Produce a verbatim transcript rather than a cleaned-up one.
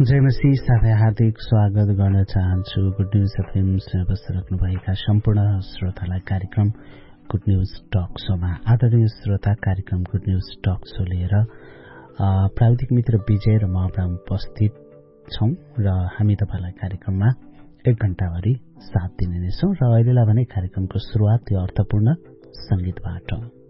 जयमसी साथै हार्दिक स्वागत गर्न चाहन्छु गुड न्यूज एफएम सुन्न बसिरहनुभएका सम्पूर्ण श्रोतालाई कार्यक्रम गुड न्यूज टक शोमा। आदरणीय श्रोता, कार्यक्रम गुड न्यूज टक शो लिएर प्राविधिक मित्र विजय र म उपस्थित छौं र हामी तपाईलाई कार्यक्रममा एक घण्टाभरि साथ दिने नै छौं र अहिलेलाई भने कार्यक्रमको शुरूआत यो अर्थपूर्ण संगीतबाट।